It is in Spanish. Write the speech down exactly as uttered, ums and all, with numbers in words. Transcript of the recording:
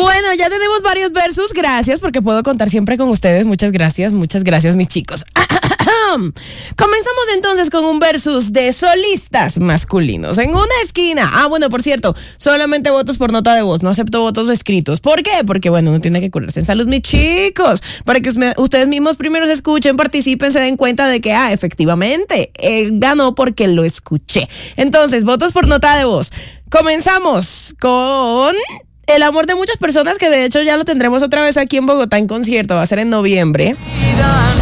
Bueno, ya tenemos varios versus. Gracias, porque puedo contar siempre con ustedes. Muchas gracias, muchas gracias, mis chicos. Comenzamos entonces con un versus de solistas masculinos. En una esquina. Ah, bueno, por cierto, solamente votos por nota de voz. No acepto votos escritos. ¿Por qué? Porque, bueno, uno tiene que curarse en salud, mis chicos. Para que ustedes mismos primero se escuchen, participen, se den cuenta de que, ah, efectivamente, él ganó porque lo escuché. Entonces, votos por nota de voz. Comenzamos con el amor de muchas personas, que de hecho ya lo tendremos otra vez aquí en Bogotá en concierto. Va a ser en noviembre.